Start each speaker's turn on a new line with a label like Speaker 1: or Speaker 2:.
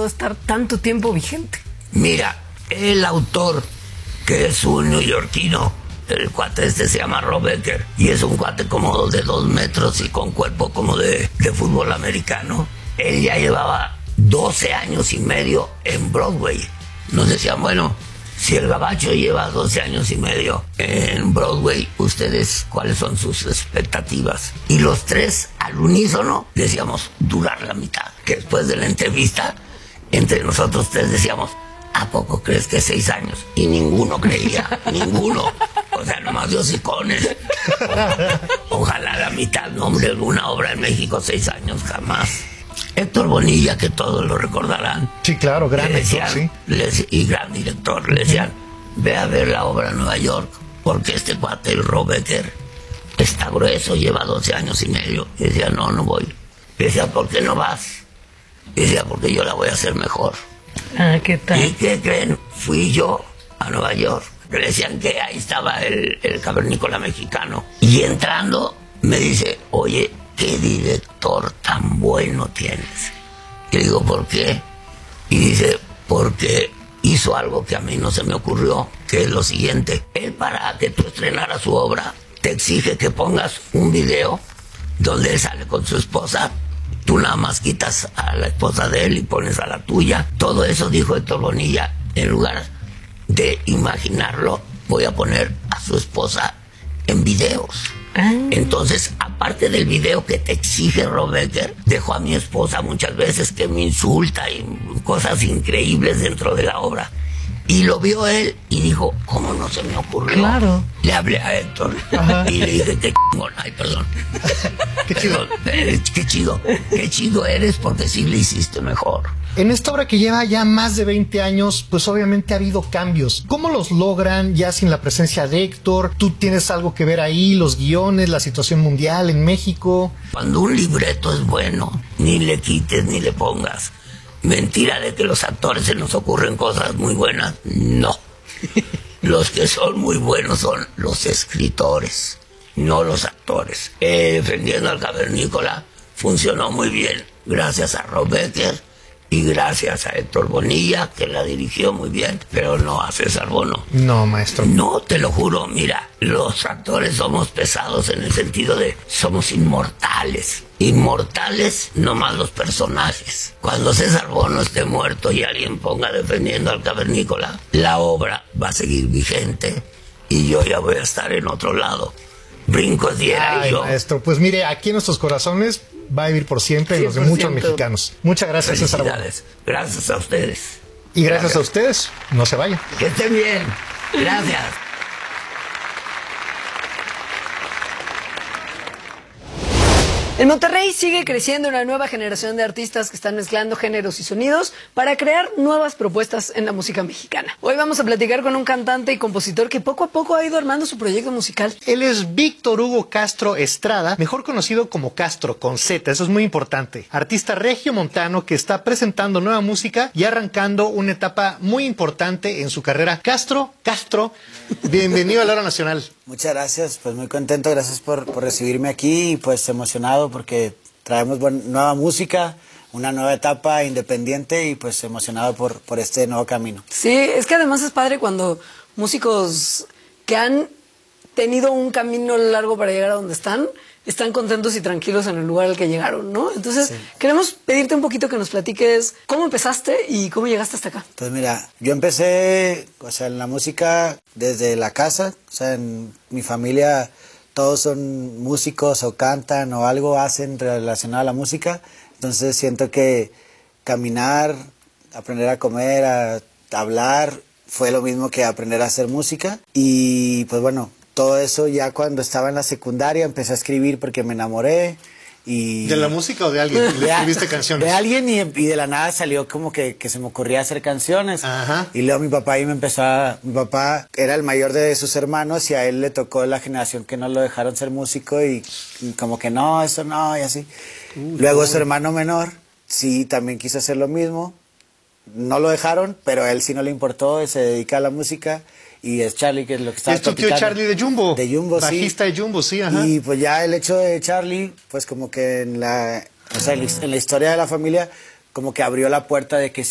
Speaker 1: logrado estar tanto tiempo vigente?
Speaker 2: Mira, el autor, que es un neoyorquino, el cuate este se llama Rob Becker, y es un cuate como de 2 metros y con cuerpo como de fútbol americano. Él ya llevaba 12 años y medio en Broadway. Nos decían, bueno, si el gabacho lleva 12 años y medio en Broadway, ¿ustedes cuáles son sus expectativas? Y los tres, al unísono, decíamos, durar la mitad. Que después de la entrevista, entre nosotros tres decíamos, ¿a poco crees que 6 años? Y ninguno creía, ninguno. O sea, nomás de hocicones. Ojalá la mitad, no, hombre, una obra en México 6 años, jamás. Héctor Bonilla, que todos lo recordarán.
Speaker 3: Sí, claro, gran actor, sí.
Speaker 2: Y gran director. Le decían, ve a ver la obra en Nueva York, porque este cuate, el Rob Becker, está grueso, lleva 12 años y medio. Y decía, no, no voy. Y decía, ¿por qué no vas? Y decía, porque yo la voy a hacer mejor.
Speaker 1: Ah, ¿qué tal?
Speaker 2: ¿Y qué creen? Fui yo a Nueva York. Le decían que ahí estaba el cavernícola mexicano. Y entrando, me dice, oye, ¿qué director tan bueno tienes? Y le digo, ¿por qué? Y dice, porque hizo algo que a mí no se me ocurrió, que es lo siguiente. Él, para que tú estrenaras su obra, te exige que pongas un video donde él sale con su esposa. Tú nada más quitas a la esposa de él y pones a la tuya. Todo eso dijo Héctor Bonilla. En lugar de imaginarlo, voy a poner a su esposa en videos. Entonces, aparte del video que te exige Rob Becker, dejó a mi esposa muchas veces que me insulta y cosas increíbles dentro de la obra. Y lo vio él y dijo, ¿cómo no se me ocurrió?
Speaker 1: Claro.
Speaker 2: Le hablé a Héctor y le dije, qué chingón, ay, perdón.
Speaker 3: Qué chido.
Speaker 2: Qué chido eres porque sí le hiciste mejor.
Speaker 3: En esta obra que lleva ya más de 20 años, pues obviamente ha habido cambios. ¿Cómo los logran ya sin la presencia de Héctor? ¿Tú tienes algo que ver ahí? ¿Los guiones, la situación mundial en México?
Speaker 2: Cuando un libreto es bueno, ni le quites ni le pongas. Mentira de que los actores se nos ocurren cosas muy buenas. No. Los que son muy buenos son los escritores, no los actores. Defendiendo al cavernícola funcionó muy bien, gracias a Rob Becker y gracias a Héctor Bonilla, que la dirigió muy bien, pero no a César Bono.
Speaker 3: No, maestro.
Speaker 2: No, te lo juro, mira, los actores somos pesados en el sentido de somos inmortales. Inmortales nomás los personajes. Cuando César Bono esté muerto y alguien ponga defendiendo al cavernícola, la obra va a seguir vigente y yo ya voy a estar en otro lado. Brincos diera y yo.
Speaker 3: Maestro, pues mire, aquí en nuestros corazones va a vivir por siempre y los de muchos mexicanos. Muchas gracias, César Bono.
Speaker 2: Gracias a ustedes.
Speaker 3: Y gracias a ustedes. No se vayan.
Speaker 2: Que estén bien. Gracias.
Speaker 1: En Monterrey sigue creciendo una nueva generación de artistas que están mezclando géneros y sonidos para crear nuevas propuestas en la música mexicana. Hoy vamos a platicar con un cantante y compositor que poco a poco ha ido armando su proyecto musical.
Speaker 3: Él es Víctor Hugo Castro Estrada, mejor conocido como Castro, con Z, eso es muy importante. Artista regiomontano que está presentando nueva música y arrancando una etapa muy importante en su carrera. Castro, bienvenido a la Hora Nacional.
Speaker 4: Muchas gracias, pues muy contento, gracias por recibirme aquí y pues emocionado porque traemos nueva música, una nueva etapa independiente y pues emocionado por este nuevo camino.
Speaker 1: Sí, es que además es padre cuando músicos que han tenido un camino largo para llegar a donde están contentos y tranquilos en el lugar al que llegaron, ¿no? Entonces, sí, queremos pedirte un poquito que nos platiques cómo empezaste y cómo llegaste hasta acá.
Speaker 4: Pues mira, yo empecé, o sea, en la música desde la casa, o sea, en mi familia todos son músicos o cantan o algo hacen relacionado a la música, entonces siento que caminar, aprender a comer, a hablar, fue lo mismo que aprender a hacer música y pues bueno, todo eso ya cuando estaba en la secundaria empecé a escribir porque me enamoré y...
Speaker 3: ¿De la música o de alguien? ¿Escribiste canciones?
Speaker 4: De alguien y de la nada salió como que se me ocurría hacer canciones.
Speaker 3: Ajá.
Speaker 4: Y luego mi papá ahí me empezó a... Mi papá era el mayor de sus hermanos y a él le tocó la generación que no lo dejaron ser músico y como que no, eso no, y así. Luego su hermano menor sí también quiso hacer lo mismo. No lo dejaron, pero a él sí no le importó, se dedica a la música. Y es Charlie, que es lo que estaba
Speaker 3: platicando. ¿Es tu tío Charlie de Jumbo?
Speaker 4: De Jumbo, sí.
Speaker 3: Bajista de Jumbo, sí, ajá.
Speaker 4: Y pues ya el hecho de Charlie, pues como que en la historia de la familia, como que abrió la puerta de que